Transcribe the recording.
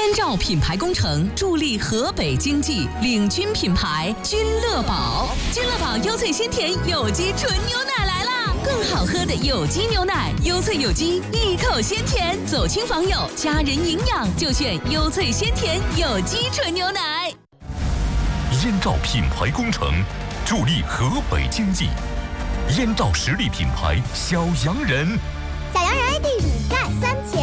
燕赵品牌工程助力河北经济，领军品牌君乐宝。君乐宝优萃鲜甜有机纯牛奶来啦！更好喝的有机牛奶，优萃有机，一口鲜甜，走亲访友，家人营养就选优萃鲜甜有机纯牛奶。 燕赵品牌工程助力河北经济，燕赵实力品牌小洋人。 小洋人 ID 5盖3000。